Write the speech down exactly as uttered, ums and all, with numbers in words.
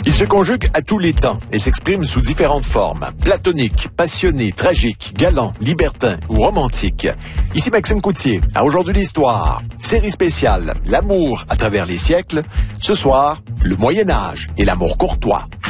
Il se conjugue à tous les temps et s'exprime sous différentes formes. Platonique, passionné, tragique, galant, libertin ou romantique. Ici Maxime Coutier, à Aujourd'hui l'Histoire. Série spéciale, l'amour à travers les siècles. Ce soir, le Moyen Âge et l'amour courtois.